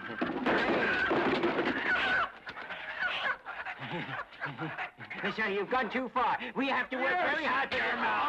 Mister, you've gone too far. We have to work very hard to get him out.